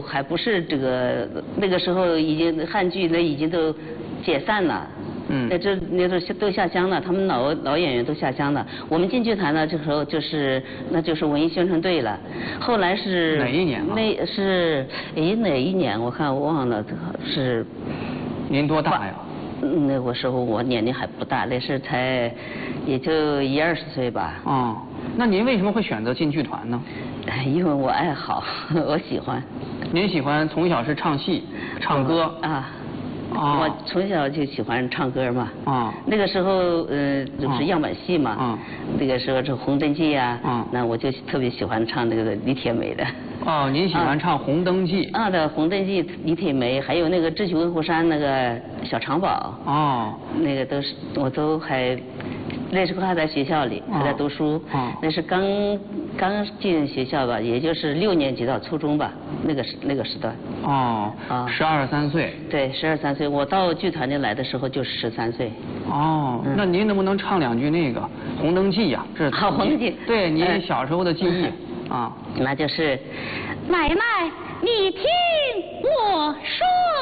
还不是这个，那个时候已经汉剧那已经都解散了。那都下乡了，他们老演员都下乡了。我们进剧团呢，这时候那就是文艺宣传队了。后来是哪一年啊？ 那是哪一年？我看我忘了，是。 您多大呀？ 那个时候我年龄还不大，那是才也就20-20岁吧。 哦，那您为什么会选择进剧团呢？ 因为我爱好，我喜欢。 您喜欢从小是唱戏、唱歌啊？我从小就喜欢唱歌嘛。那个时候就是样板戏嘛。那个时候是《红灯记》呀。那我就特别喜欢唱那个李铁梅的。 哦，您喜欢唱《红灯记》？ 对，《红灯记》李铁梅，还有那个《智取威虎山》那个小长宝。那个我都还。那时候还在学校里，还在读书。那是刚进学校吧，也就是6年级到初中吧，那个时段。 12、13岁。 对，12、13岁。我到剧团里来的时候就是13岁。 那您能不能唱2句那个《红灯记》呀？这好，《红灯记》。 对，您小时候的记忆那就是，奶奶，你听我说。